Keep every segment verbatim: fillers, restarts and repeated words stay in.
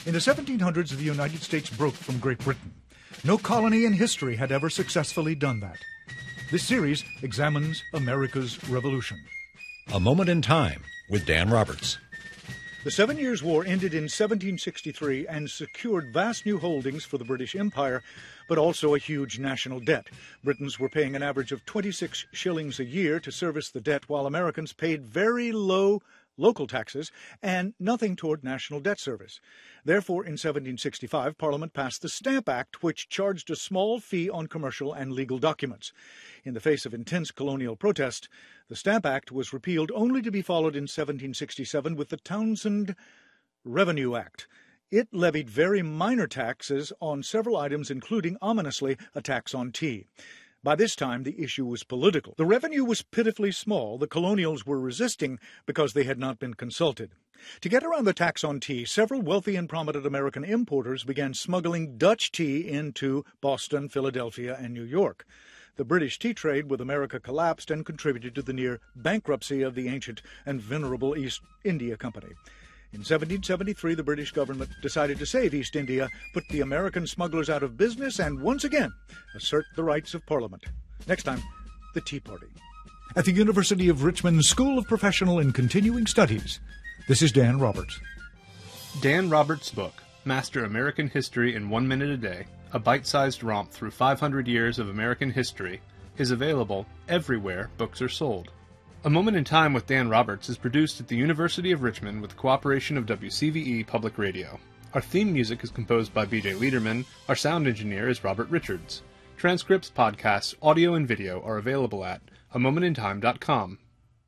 In the seventeen hundreds, the United States broke from Great Britain. No colony in history had ever successfully done that. This series examines America's Revolution. A Moment in Time with Dan Roberts. The Seven Years' War ended in seventeen sixty-three and secured vast new holdings for the British Empire, but also a huge national debt. Britons were paying an average of twenty-six shillings a year to service the debt, while Americans paid very low local taxes and nothing toward national debt service. Therefore, in seventeen sixty-five, Parliament passed the Stamp Act, which charged a small fee on commercial and legal documents. In the face of intense colonial protest, the Stamp Act was repealed, only to be followed in seventeen sixty-seven with the Townshend Revenue Act. It levied very minor taxes on several items, including, ominously, a tax on tea. By this time, the issue was political. The revenue was pitifully small. The colonials were resisting because they had not been consulted. To get around the tax on tea, several wealthy and prominent American importers began smuggling Dutch tea into Boston, Philadelphia, and New York. The British tea trade with America collapsed and contributed to the near bankruptcy of the ancient and venerable East India Company. In seventeen seventy-three, the British government decided to save East India, put the American smugglers out of business, and once again assert the rights of Parliament. Next time, the Tea Party. At the University of Richmond School of Professional and Continuing Studies, this is Dan Roberts. Dan Roberts' book, Master American History in One Minute a Day, a bite-sized romp through five hundred years of American history, is available everywhere books are sold. A Moment in Time with Dan Roberts is produced at the University of Richmond with the cooperation of W C V E Public Radio. Our theme music is composed by B J Liederman. Our sound engineer is Robert Richards. Transcripts, podcasts, audio, and video are available at a moment in time dot com.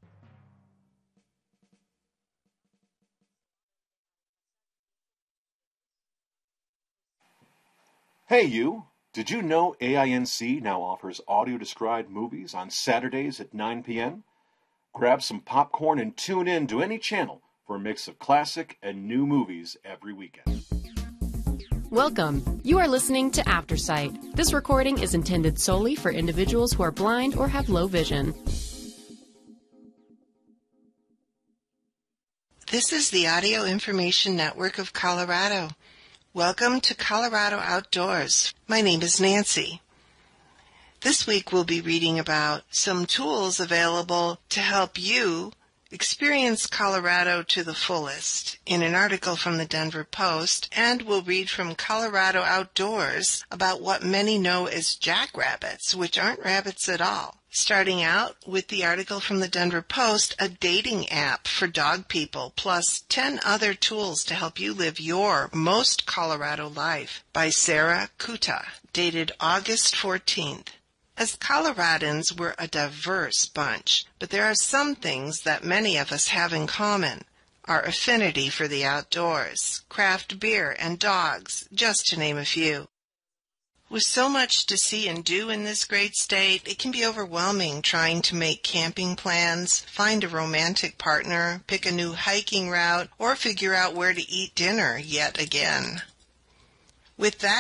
Hey you! Did you know A I N C now offers audio-described movies on Saturdays at nine p.m.? Grab some popcorn and tune in to any channel for a mix of classic and new movies every weekend. Welcome. You are listening to Aftersight. This recording is intended solely for individuals who are blind or have low vision. This is the Audio Information Network of Colorado. Welcome to Colorado Outdoors. My name is Nancy. This week we'll be reading about some tools available to help you experience Colorado to the fullest in an article from the Denver Post, and we'll read from Colorado Outdoors about what many know as jackrabbits, which aren't rabbits at all. Starting out with the article from the Denver Post, a dating app for dog people, plus ten other tools to help you live your most Colorado life, by Sarah Kuta, dated August fourteenth. As Coloradans, we're a diverse bunch, but there are some things that many of us have in common. Our affinity for the outdoors, craft beer, and dogs, just to name a few. With so much to see and do in this great state, it can be overwhelming trying to make camping plans, find a romantic partner, pick a new hiking route, or figure out where to eat dinner yet again. With that